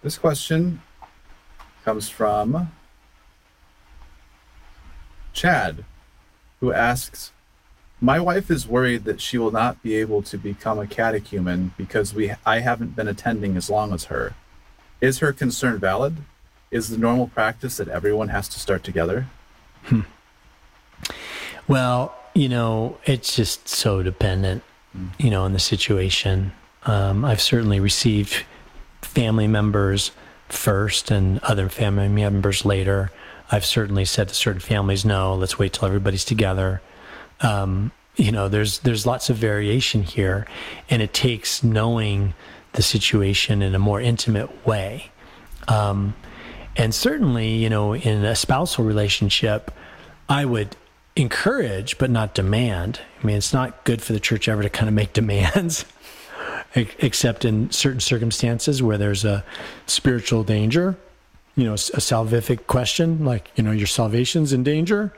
This question comes from Chad, who asks, my wife is worried that she will not be able to become a catechumen because I haven't been attending as long as her. Is her concern valid? Is the normal practice that everyone has to start together? Well, it's just so dependent, on the situation. I've certainly received family members first and other family members later. I've certainly said to certain families, no, let's wait till everybody's together. There's lots of variation here, and it takes knowing the situation in a more intimate way. And certainly, in a spousal relationship, I would encourage, but not demand. I mean, it's not good for the church ever to kind of make demands, except in certain circumstances where there's a spiritual danger, a salvific question, like, your salvation's in danger,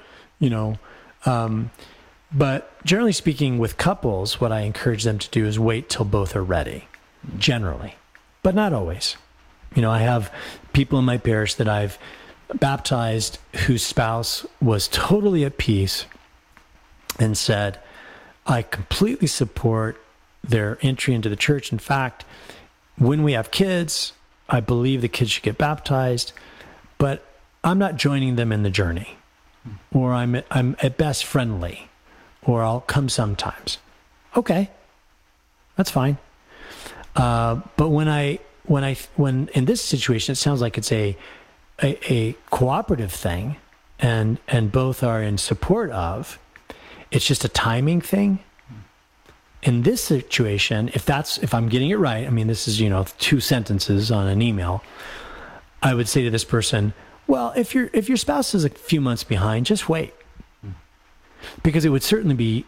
But generally speaking, with couples, what I encourage them to do is wait till both are ready, generally, but not always. I have people in my parish that I've baptized whose spouse was totally at peace and said, I completely support their entry into the church. In fact, when we have kids, I believe the kids should get baptized, but I'm not joining them in the journey, or I'm at best friendly, or I'll come sometimes. Okay, that's fine. But when in this situation, it sounds like it's a cooperative thing, and both are in support of. It's just a timing thing. In this situation, if I'm getting it right, I mean, this is 2 sentences on an email. I would say to this person, well, if your spouse is a few months behind, just wait, because it would certainly be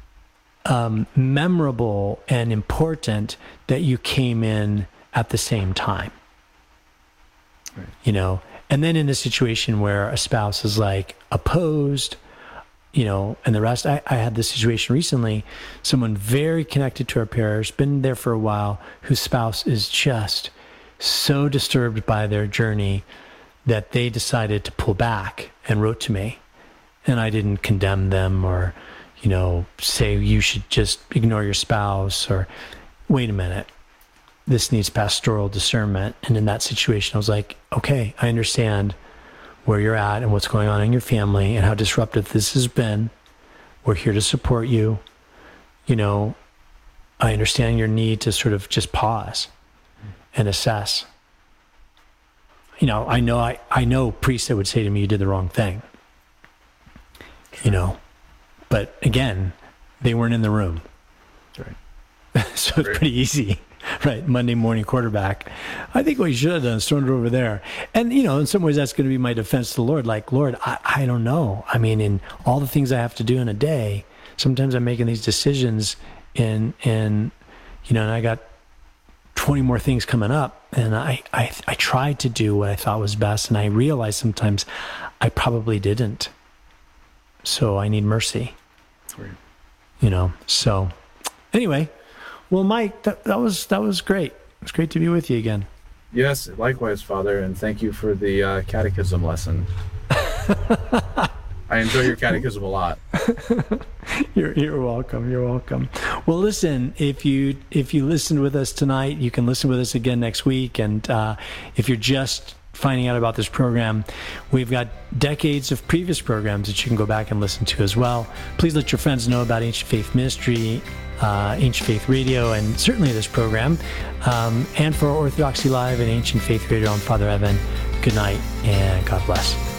memorable and important that you came in at the same time. Right. And then in a situation where a spouse is like opposed, and the rest, I had this situation recently, someone very connected to our parish, been there for a while, whose spouse is just so disturbed by their journey that they decided to pull back and wrote to me. And I didn't condemn them or, say you should just ignore your spouse or wait a minute. This needs pastoral discernment. And in that situation, I was like, okay, I understand where you're at and what's going on in your family and how disruptive this has been. We're here to support you. I understand your need to sort of just pause and assess. I know priests that would say to me, you did the wrong thing. But again, they weren't in the room. That's right. So it's pretty easy. Right, Monday morning quarterback. I think what you should have done is thrown it over there. And, in some ways that's going to be my defense to the Lord. Like, Lord, I don't know. I mean, in all the things I have to do in a day, sometimes I'm making these decisions and I got 20 more things coming up. And I tried to do what I thought was best. And I realized sometimes I probably didn't. So I need mercy. Right. So anyway. Well, Mike, that was great. It was great to be with you again. Yes, likewise, Father, and thank you for the catechism lesson. I enjoy your catechism a lot. You're welcome. You're welcome. Well, listen, if you listened with us tonight, you can listen with us again next week. And if you're just finding out about this program, we've got decades of previous programs that you can go back and listen to as well. Please let your friends know about Ancient Faith Ministry, Ancient Faith Radio, and certainly this program. And for Orthodoxy Live and Ancient Faith Radio, I'm Father Evan. Good night, and God bless.